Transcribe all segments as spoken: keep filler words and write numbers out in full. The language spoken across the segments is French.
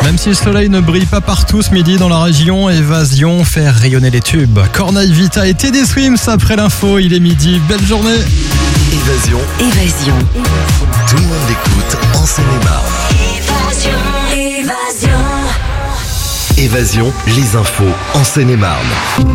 Même si le soleil ne brille pas partout ce midi dans la région, Évasion fait rayonner les tubes. Corneille Vita et Teddy Swims après l'info, il est midi, belle journée. Évasion. Évasion. Tout le monde l'écoute en Seine-et-Marne. Évasion. Évasion. Évasion, les infos en Seine-et-Marne.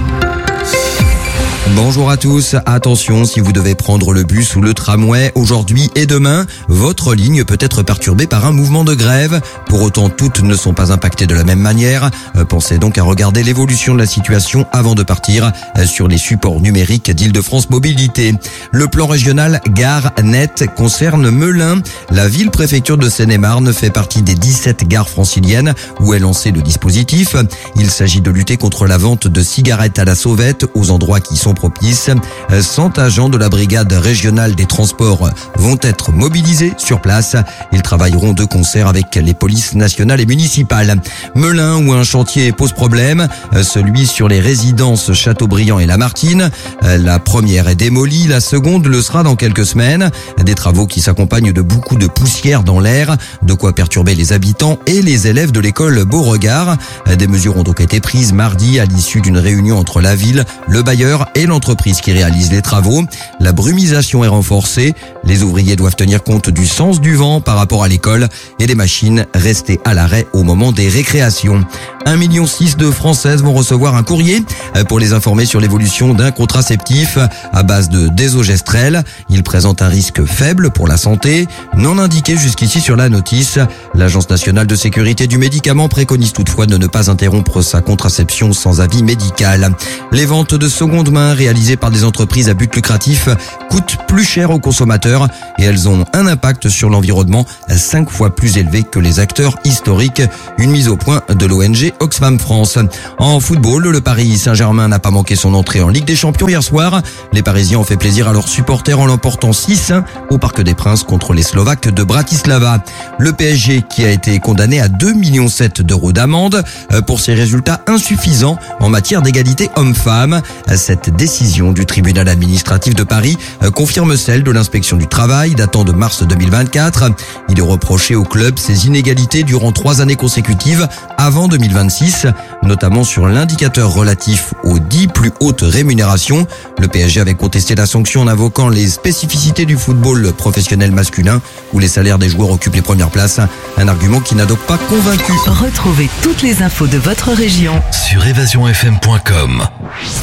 Bonjour à tous, attention si vous devez prendre le bus ou le tramway aujourd'hui et demain, votre ligne peut être perturbée par un mouvement de grève. Pour autant, toutes ne sont pas impactées de la même manière. Pensez donc à regarder l'évolution de la situation avant de partir sur les supports numériques d'Île-de-France Mobilité. Le plan régional Gare Net concerne Melun. La ville-préfecture de Seine-et-Marne fait partie des dix-sept gares franciliennes où est lancé le dispositif. Il s'agit de lutter contre la vente de cigarettes à la sauvette aux endroits qui sont propices. cent agents de la brigade régionale des transports vont être mobilisés sur place. Ils travailleront de concert avec les polices nationales et municipales. Melun, où un chantier pose problème, celui sur les résidences Châteaubriand et Lamartine. La première est démolie, la seconde le sera dans quelques semaines. Des travaux qui s'accompagnent de beaucoup de poussière dans l'air, de quoi perturber les habitants et les élèves de l'école Beauregard. Des mesures ont donc été prises mardi à l'issue d'une réunion entre la ville, le bailleur et l'entreprise qui réalise les travaux. La brumisation est renforcée. Les ouvriers doivent tenir compte du sens du vent par rapport à l'école et les machines restées à l'arrêt au moment des récréations. un virgule six million de Françaises vont recevoir un courrier pour les informer sur l'évolution d'un contraceptif à base de désogestrel. Il présente un risque faible pour la santé, non indiqué jusqu'ici sur la notice. L'Agence nationale de sécurité du médicament préconise toutefois de ne pas interrompre sa contraception sans avis médical. Les ventes de seconde main réalisées par des entreprises à but lucratif coûtent plus cher aux consommateurs et elles ont un impact sur l'environnement cinq fois plus élevé que les acteurs historiques. Une mise au point de l'O N G Oxfam France. En football, le Paris Saint-Germain n'a pas manqué son entrée en Ligue des Champions hier soir. Les Parisiens ont fait plaisir à leurs supporters en l'emportant six un au Parc des Princes contre les Slovaques de Bratislava. Le P S G qui a été condamné à deux virgule sept millions d'euros d'amende pour ses résultats insuffisants en matière d'égalité homme-femme. Cette décision du tribunal administratif de Paris confirme celle de l'inspection du travail datant de mars deux mille vingt-quatre. Il est reproché au club ses inégalités durant trois années consécutives avant deux mille vingt-six, notamment sur l'indicateur relatif aux dix plus hautes rémunérations. Le P S G avait contesté la sanction en invoquant les spécificités du football professionnel masculin où les salaires des joueurs occupent les premières places. Un argument qui n'a donc pas convaincu. Retrouvez toutes les infos de votre région Sur évasion f m point com.